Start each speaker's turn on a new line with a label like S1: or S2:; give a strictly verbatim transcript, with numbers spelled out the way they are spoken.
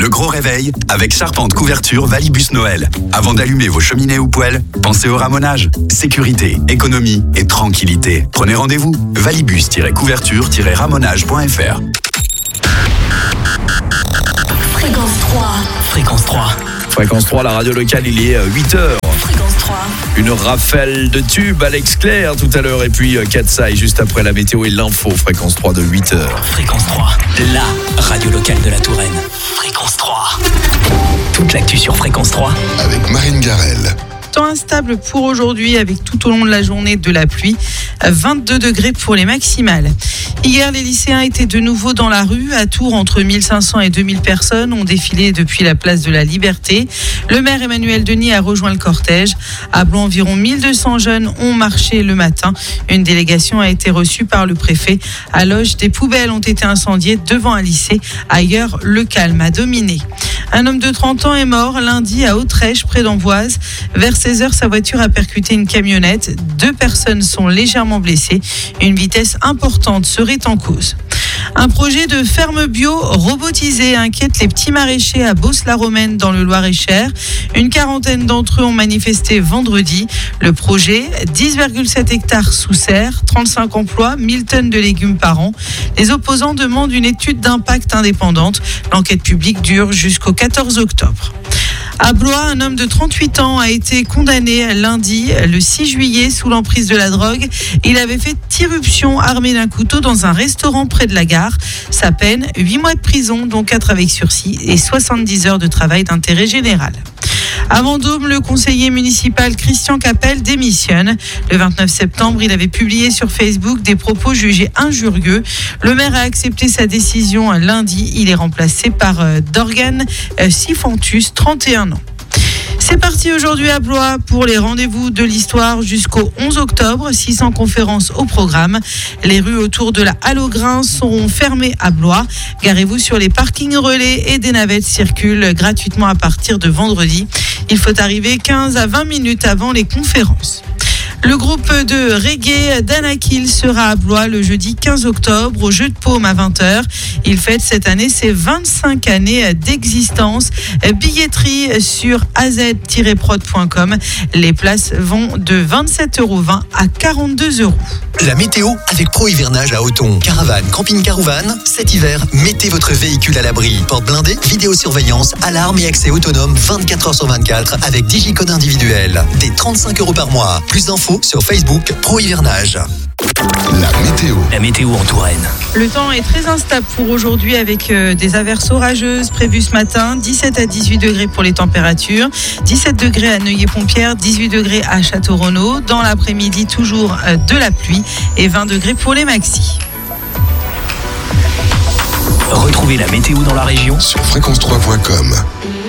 S1: Le gros réveil avec Charpente Couverture Valibus Noël. Avant d'allumer vos cheminées ou poêles, pensez au ramonage. Sécurité, économie et tranquillité. Prenez rendez-vous. valibus tiret couverture tiret ramonage point f r.
S2: Fréquence trois.
S3: Fréquence trois. Fréquence trois, la radio locale, il est huit heures.
S2: Fréquence trois.
S3: Une rafale de tubes, Alex Claire tout à l'heure, et puis Katsai juste après la météo et l'info. Fréquence trois de huit heures.
S4: Fréquence trois, la radio locale de la Touraine. Fréquence trois. Toute l'actu sur Fréquence trois.
S5: Avec Marine Garel.
S6: Temps instable pour aujourd'hui avec tout au long de la journée de la pluie, vingt-deux degrés pour les maximales. Hier, les lycéens étaient de nouveau dans la rue. À Tours, entre mille cinq cents et deux mille personnes ont défilé depuis la place de la Liberté. Le maire Emmanuel Denis a rejoint le cortège. À Blois, environ mille deux cents jeunes ont marché le matin. Une délégation a été reçue par le préfet. À Loges, des poubelles ont été incendiées devant un lycée. Ailleurs, le calme a dominé. Un homme de trente ans est mort lundi à Autrèche, près d'Amboise. Vers seize heures, sa voiture a percuté une camionnette. Deux personnes sont légèrement blessées. Une vitesse importante serait en cause. Un projet de ferme bio robotisée inquiète les petits maraîchers à Beauce-la-Romaine dans le Loir-et-Cher. Une quarantaine d'entre eux ont manifesté vendredi. Le projet, dix virgule sept hectares sous serre, trente-cinq emplois, mille tonnes de légumes par an. Les opposants demandent une étude d'impact indépendante. L'enquête publique dure jusqu'au quatorze octobre. À Blois, un homme de trente-huit ans a été condamné lundi, le six juillet, sous l'emprise de la drogue. Il avait fait irruption armé d'un couteau dans un restaurant près de la gare. Sa peine, huit mois de prison, dont quatre avec sursis et soixante-dix heures de travail d'intérêt général. À Vendôme, le conseiller municipal Christian Capel démissionne. Le vingt-neuf septembre, il avait publié sur Facebook des propos jugés injurieux. Le maire a accepté sa décision lundi. Il est remplacé par Dorgan Sifantus, trente et un ans. C'est parti aujourd'hui à Blois pour les rendez-vous de l'histoire jusqu'au onze octobre. six cents conférences au programme. Les rues autour de la Halle aux Grains seront fermées à Blois. Garez-vous sur les parkings relais et des navettes circulent gratuitement à partir de vendredi. Il faut arriver quinze à vingt minutes avant les conférences. Le groupe de reggae d'Anakil sera à Blois le jeudi quinze octobre au Jeu de Paume à vingt heures. Il fête cette année ses vingt-cinq années d'existence. Billetterie sur a z tiret prod point com. Les places vont de vingt-sept euros vingt à quarante-deux euros.
S7: La météo avec Pro Hivernage à Auton. Caravane, camping-car ou van, cet hiver, mettez votre véhicule à l'abri. Porte blindée, vidéosurveillance, alarme et accès autonome vingt-quatre heures sur vingt-quatre avec digicode individuel. Des trente-cinq euros par mois. Plus d'infos sur Facebook Pro Hivernage.
S5: La météo.
S4: La météo en Touraine.
S6: Le temps est très instable pour aujourd'hui avec euh, des averses orageuses prévues ce matin. dix-sept à dix-huit degrés pour les températures. dix-sept degrés à Neuilly-Pompière, dix-huit degrés à Château-Renaud. Dans l'après-midi, toujours euh, de la pluie et vingt degrés pour les maxis.
S4: Retrouvez la météo dans la région
S5: sur fréquence trois point com.